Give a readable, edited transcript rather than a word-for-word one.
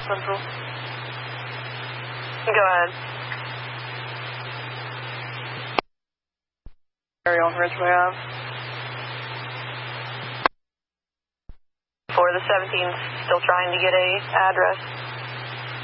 Central. Go ahead. Area on Ridgeway Ave. For the 17th, still trying to get a address.